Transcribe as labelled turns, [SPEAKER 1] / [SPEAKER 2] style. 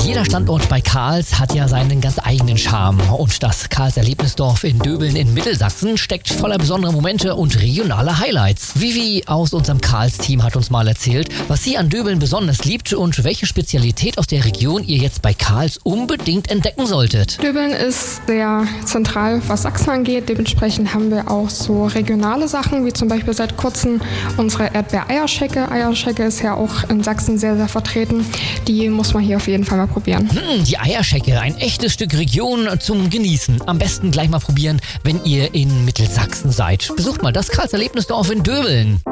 [SPEAKER 1] Jeder Standort bei Karls hat ja seinen ganz eigenen Charme. Und das Karls Erlebnisdorf in Döbeln in Mittelsachsen steckt voller besonderer Momente und regionaler Highlights. Vivi aus unserem Karls-Team hat uns mal erzählt, was sie an Döbeln besonders liebt und welche Spezialität aus der Region ihr jetzt bei Karls unbedingt entdecken solltet.
[SPEAKER 2] Döbeln ist sehr zentral, was Sachsen angeht. Dementsprechend haben wir auch so regionale Sachen, wie zum Beispiel seit kurzem unsere Erdbeereierschecke. Eierschecke ist ja auch in Sachsen sehr, sehr vertreten. Die muss man hier auf jeden Fall mal probieren.
[SPEAKER 1] Die Eierschecke, ein echtes Stück Region zum Genießen. Am besten gleich mal probieren, wenn ihr in Mittelsachsen seid. Besucht mal das Karls Erlebnisdorf in Döbeln.